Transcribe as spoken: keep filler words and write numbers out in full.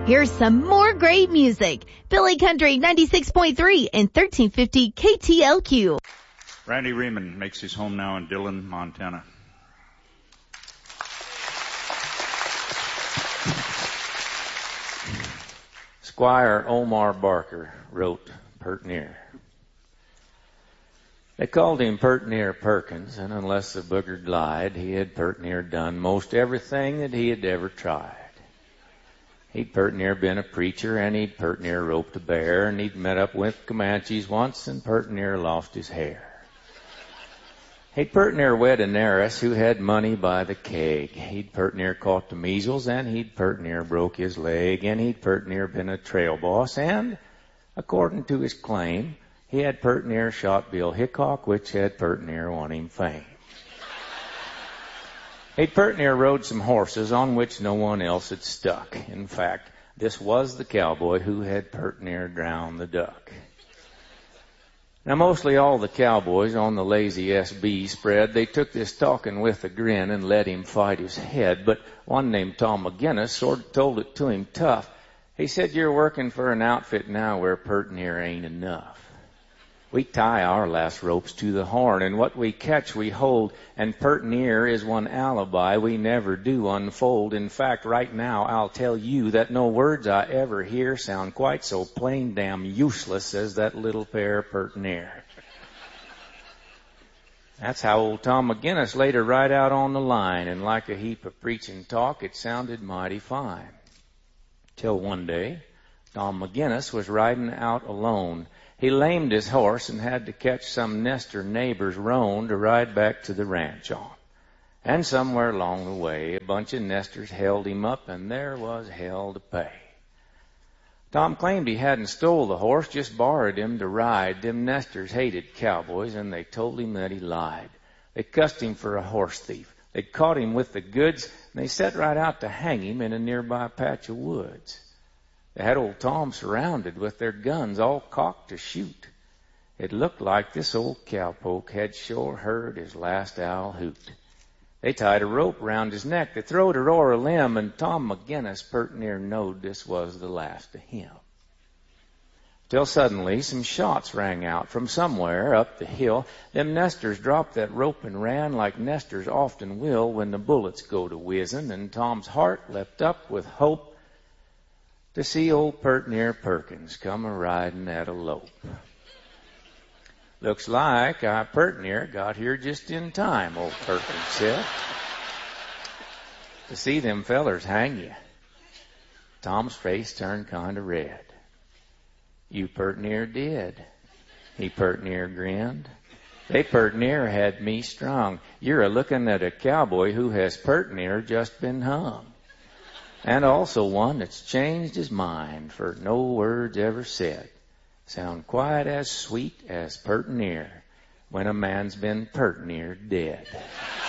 Here's some more great music. Billy Country ninety-six point three and thirteen fifty K T L Q. Randy Riemann makes his home now in Dillon, Montana. Squire Omar Barker wrote Pert Near. They called him Pert Near Perkins, and unless the booger lied, he had pert near done most everything that he had ever tried. He'd pert near been a preacher, and he'd pert near roped a bear, and he'd met up with Comanches once, and pert near lost his hair. He'd pert near wed an heiress who had money by the keg. He'd pert near caught the measles, and he'd pert near broke his leg, and he'd pert near been a trail boss, and, according to his claim, he had pert near shot Bill Hickok, which had pert near won him fame. He'd pert near rode some horses on which no one else had stuck. In fact, this was the cowboy who had pert near drowned the duck. Now, mostly all the cowboys on the lazy S B spread, they took this talking with a grin and let him fight his head. But one named Tom McGinnis sort of told it to him tough. He said, "You're working for an outfit now where pert near ain't enough. We tie our last ropes to the horn, and what we catch we hold, and pert near is one alibi we never do unfold. In fact, right now I'll tell you that no words I ever hear sound quite so plain damn useless as that little pair pert near." That's how old Tom McGinnis laid her right out on the line, and like a heap of preaching talk, it sounded mighty fine. Till one day, Tom McGinnis was riding out alone. He lamed his horse and had to catch some nester neighbor's roan to ride back to the ranch on. And somewhere along the way, a bunch of nesters held him up, and there was hell to pay. Tom claimed he hadn't stole the horse, just borrowed him to ride. Them nesters hated cowboys, and they told him that he lied. They cussed him for a horse thief. They caught him with the goods, and they set right out to hang him in a nearby patch of woods. They had old Tom surrounded with their guns all cocked to shoot. It looked like this old cowpoke had sure heard his last owl hoot. They tied a rope round his neck, they throwed her o'er a limb, and Tom McGinnis pert near knowed this was the last of him. Till suddenly some shots rang out from somewhere up the hill. Them nesters dropped that rope and ran like nesters often will when the bullets go to whizzin', and Tom's heart leapt up with hope to see old Pert Near Perkins come a-riding at a lope. "Looks like I pert near got here just in time," old Perkins said, "to see them fellers hang you." Tom's face turned kind of red. "You pert near did." He pert near grinned. "They pert near had me strung. You're a-looking at a cowboy who has pert near just been hung. And also one that's changed his mind, for no words ever said sound quite as sweet as pert near when a man's been pert near dead."